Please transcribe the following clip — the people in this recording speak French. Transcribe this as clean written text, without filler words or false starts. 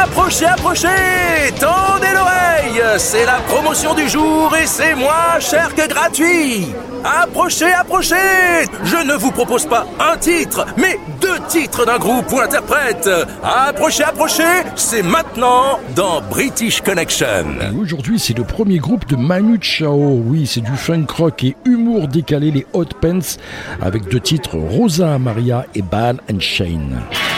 Approchez, approchez, tendez l'oreille, c'est la promotion du jour et c'est moins cher que gratuit. Approchez, approchez, je ne vous propose pas un titre, mais 2 titres d'un groupe ou interprète. Approchez, approchez, c'est maintenant dans British Connection. Et aujourd'hui, c'est le premier groupe de Manu Chao. Oui, c'est du funk rock et humour décalé, les Hot Pants, avec 2 titres, Rosa Maria et Ball and Chain.